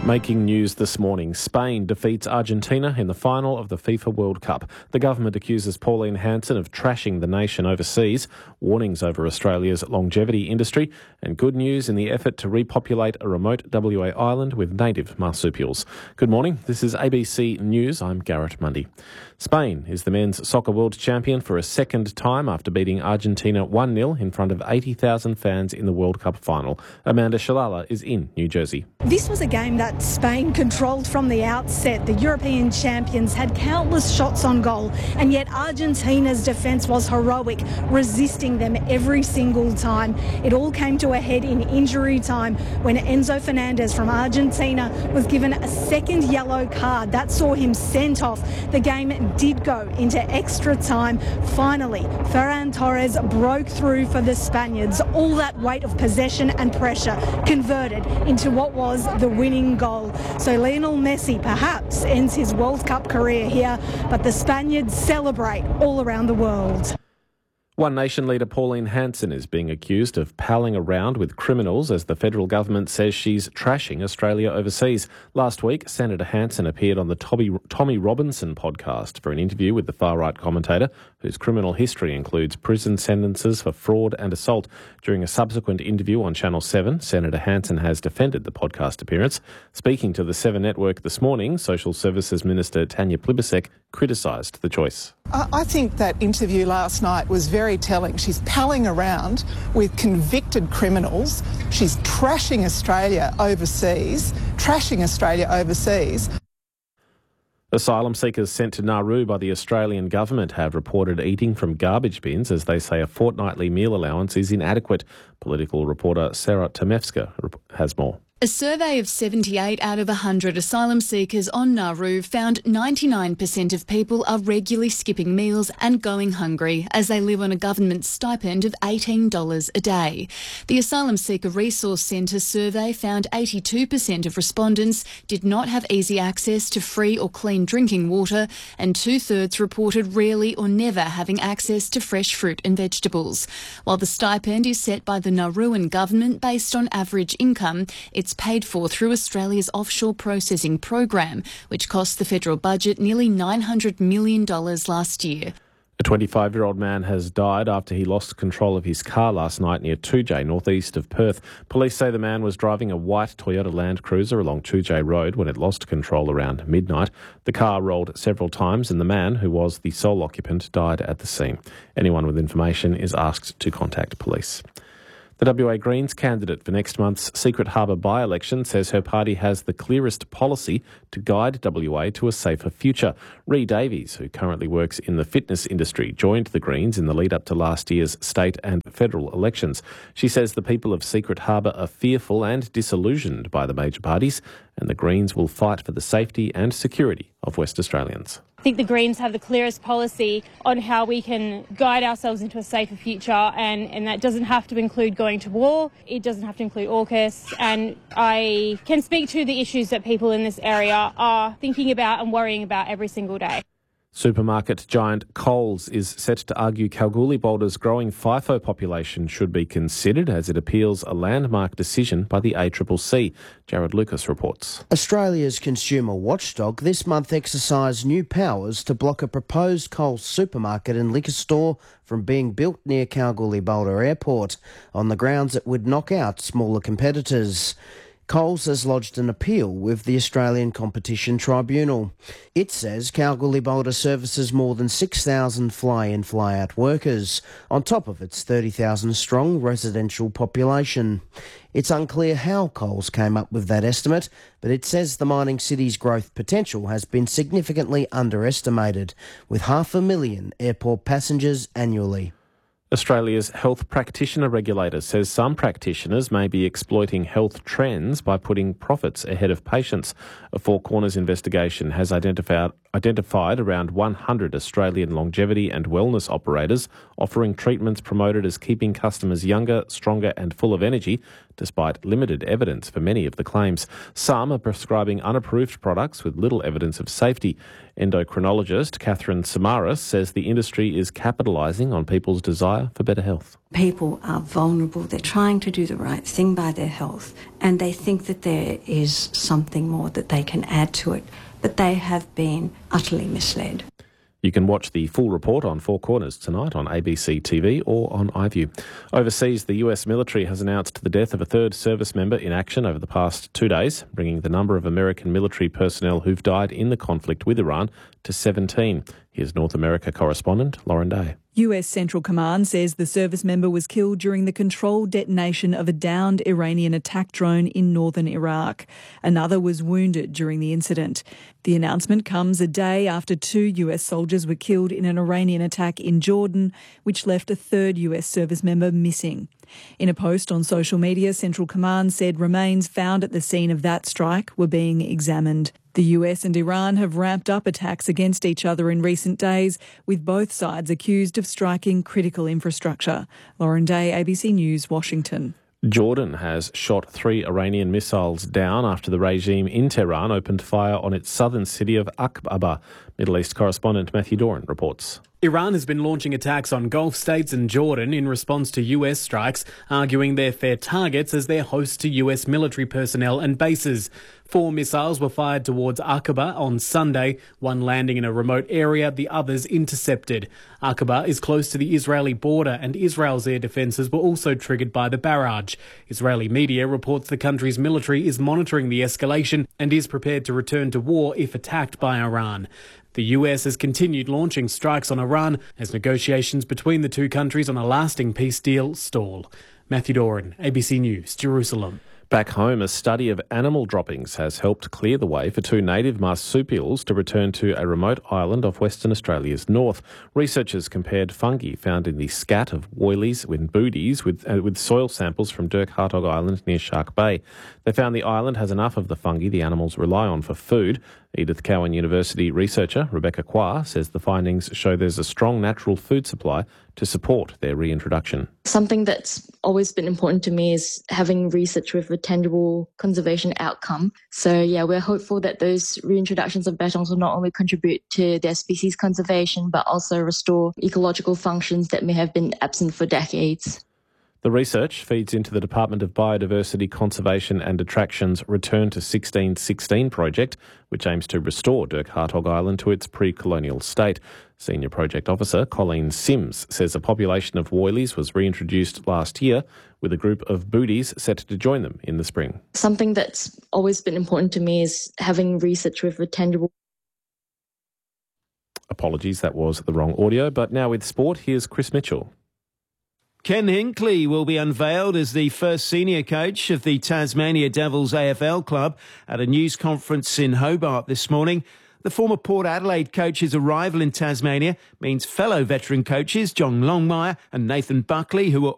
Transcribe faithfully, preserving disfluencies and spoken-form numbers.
Making news this morning, Spain defeats Argentina in the final of the FIFA World Cup. The government accuses Pauline Hanson of trashing the nation overseas, warnings over Australia's longevity industry, and good news in the effort to repopulate a remote W A island with native marsupials. Good morning, this is A B C News. I'm Garrett Mundy. Spain is the men's soccer world champion for a second time after beating Argentina one nil in front of eighty thousand fans in the World Cup final. Amanda Shalala is in New Jersey. This was a game that Spain controlled from the outset. The European champions had countless shots on goal, and yet Argentina's defence was heroic, resisting them every single time. It all came to a head in injury time when Enzo Fernandez from Argentina was given a second yellow card. That saw him sent off. The game did go into extra time. Finally, Ferran Torres broke through for the Spaniards. All that weight of possession and pressure converted into what was the winning goal. So Lionel Messi perhaps ends his World Cup career here, but the Spaniards celebrate all around the world. One Nation leader Pauline Hanson is being accused of palling around with criminals as the federal government says she's trashing Australia overseas. Last week, Senator Hanson appeared on the Tommy, Tommy Robinson podcast for an interview with the far-right commentator, whose criminal history includes prison sentences for fraud and assault. During a subsequent interview on Channel seven, Senator Hanson has defended the podcast appearance. Speaking to the Seven Network this morning, Social Services Minister Tanya Plibersek criticised the choice. I think that interview last night was very telling. She's palling around with convicted criminals. She's trashing Australia overseas, trashing Australia overseas. Asylum seekers sent to Nauru by the Australian government have reported eating from garbage bins as they say a fortnightly meal allowance is inadequate. Political reporter Sarah Tomevska has more. A survey of seventy-eight out of one hundred asylum seekers on Nauru found ninety-nine percent of people are regularly skipping meals and going hungry as they live on a government stipend of eighteen dollars a day. The Asylum Seeker Resource Centre survey found eighty-two percent of respondents did not have easy access to free or clean drinking water, and two-thirds reported rarely or never having access to fresh fruit and vegetables. While the stipend is set by the Nauruan government based on average income, it's paid for through Australia's offshore processing program, which cost the federal budget nearly nine hundred million dollars last year. A twenty-five-year-old man has died after he lost control of his car last night near two J, northeast of Perth. Police say the man was driving a white Toyota Land Cruiser along two J Road when it lost control around midnight. The car rolled several times and the man, who was the sole occupant, died at the scene. Anyone with information is asked to contact police. The W A Greens candidate for next month's Secret Harbour by-election says her party has the clearest policy to guide W A to a safer future. Ree Davies, who currently works in the fitness industry, joined the Greens in the lead-up to last year's state and federal elections. She says the people of Secret Harbour are fearful and disillusioned by the major parties, and the Greens will fight for the safety and security of West Australians. I think the Greens have the clearest policy on how we can guide ourselves into a safer future, and, and that doesn't have to include going to war, it doesn't have to include AUKUS, and I can speak to the issues that people in this area are thinking about and worrying about every single day. Supermarket giant Coles is set to argue Kalgoorlie-Boulder's growing FIFO population should be considered as it appeals a landmark decision by the A C C C. Jared Lucas reports. Australia's consumer watchdog this month exercised new powers to block a proposed Coles supermarket and liquor store from being built near Kalgoorlie-Boulder Airport on the grounds it would knock out smaller competitors. Coles has lodged an appeal with the Australian Competition Tribunal. It says Kalgoorlie-Boulder services more than six thousand fly-in fly-out workers, on top of its thirty thousand strong residential population. It's unclear how Coles came up with that estimate, but it says the mining city's growth potential has been significantly underestimated, with half a million airport passengers annually. Australia's health practitioner regulator says some practitioners may be exploiting health trends by putting profits ahead of patients. A Four Corners investigation has identified identified around one hundred Australian longevity and wellness operators offering treatments promoted as keeping customers younger, stronger and full of energy despite limited evidence for many of the claims. Some are prescribing unapproved products with little evidence of safety. Endocrinologist Catherine Samaras says the industry is capitalising on people's desire for better health. People are vulnerable. They're trying to do the right thing by their health, and they think that there is something more that they can add to it, but they have been utterly misled. You can watch the full report on Four Corners tonight on A B C T V or on iView. Overseas, the U S military has announced the death of a third service member in action over the past two days, bringing the number of American military personnel who've died in the conflict with Iran to seventeen. Here's North America correspondent Lauren Day. U S Central Command says the service member was killed during the controlled detonation of a downed Iranian attack drone in northern Iraq. Another was wounded during the incident. The announcement comes a day after two U S soldiers were killed in an Iranian attack in Jordan, which left a third U S service member missing. In a post on social media, Central Command said remains found at the scene of that strike were being examined. The U S and Iran have ramped up attacks against each other in recent days, with both sides accused of striking critical infrastructure. Lauren Day, A B C News, Washington. Jordan has shot three Iranian missiles down after the regime in Tehran opened fire on its southern city of Aqaba. Middle East correspondent Matthew Doran reports. Iran has been launching attacks on Gulf states and Jordan in response to U S strikes, arguing they're fair targets as they're host to U S military personnel and bases. Four missiles were fired towards Aqaba on Sunday, one landing in a remote area, the others intercepted. Aqaba is close to the Israeli border and Israel's air defences were also triggered by the barrage. Israeli media reports the country's military is monitoring the escalation and is prepared to return to war if attacked by Iran. The U S has continued launching strikes on Iran as negotiations between the two countries on a lasting peace deal stall. Matthew Doran, A B C News, Jerusalem. Back home, a study of animal droppings has helped clear the way for two native marsupials to return to a remote island off Western Australia's north. Researchers compared fungi found in the scat of woylies and booties with, uh, with soil samples from Dirk Hartog Island near Shark Bay. They found the island has enough of the fungi the animals rely on for food. Edith Cowan University researcher Rebecca Qua says the findings show there's a strong natural food supply to support their reintroduction. Something that's always been important to me is having research with a tangible conservation outcome. So yeah, we're hopeful that those reintroductions of bettongs will not only contribute to their species conservation, but also restore ecological functions that may have been absent for decades. The research feeds into the Department of Biodiversity, Conservation and Attractions Return to sixteen sixteen project, which aims to restore Dirk Hartog Island to its pre-colonial state. Senior Project Officer Colleen Sims says a population of woylies was reintroduced last year, with a group of booties set to join them in the spring. Something that's always been important to me is having research with a tangible... Apologies, that was the wrong audio, but now with sport, here's Chris Mitchell. Ken Hinkley will be unveiled as the first senior coach of the Tasmania Devils A F L club at a news conference in Hobart this morning. The former Port Adelaide coach's arrival in Tasmania means fellow veteran coaches John Longmire and Nathan Buckley, who were